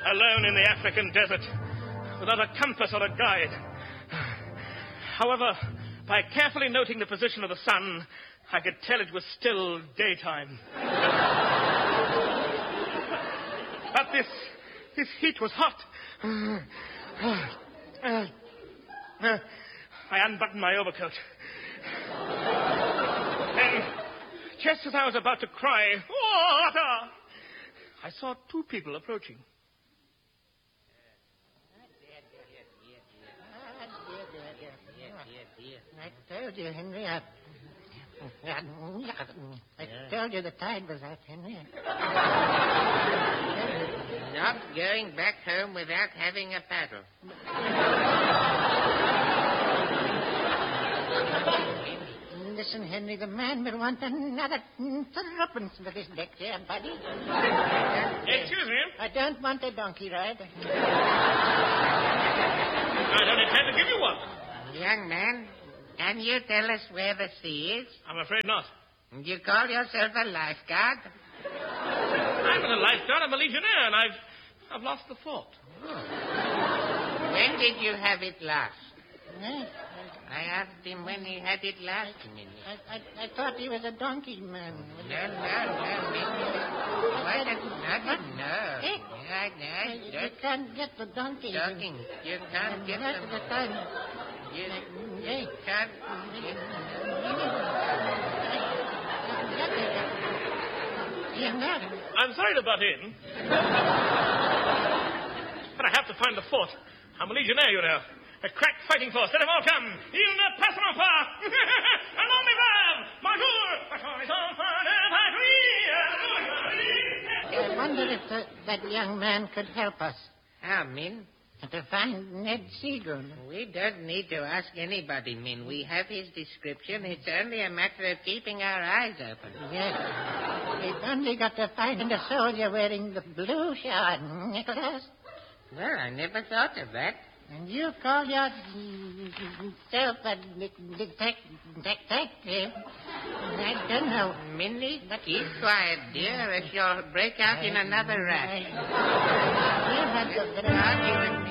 alone in the African desert, without a compass or a guide. However, by carefully noting the position of the sun, I could tell it was still daytime. But this heat was hot. I unbuttoned my overcoat. Then, just as I was about to cry, water, I saw two people approaching. I told you, Henry. I told you the tide was out, Henry. Not going back home without having a paddle. Listen, Henry, the man will want another threepence for this deck here, buddy. Excuse me? I don't want a donkey ride. I don't intend to give you one. Young man, can you tell us where the sea is? I'm afraid not. You call yourself a lifeguard? I'm not a lifeguard. I'm a legionnaire, and I've lost the thought. When did you have it last? Eh? I asked him when he had it last minute. I thought he was a donkey man. No. What? No. You can't get the donkey. Joking. You can't get Most of the time. You can't. I'm sorry to butt in. But I have to find the fort. I'm a legionnaire, you know. A crack fighting force. Let them all come. Il ne passera pas. Un homme brave. Bonjour. I wonder if that young man could help us How, Min? to find Ned Seagull. We don't need to ask anybody, Min. We have his description. It's only a matter of keeping our eyes open. Yes. We've only got to find a soldier wearing the blue shirt, Nicholas. Well, I never thought of that. And you call yourself a detective. I don't know. Minnie, keep quiet, dear, or you'll break out in another rat. You had the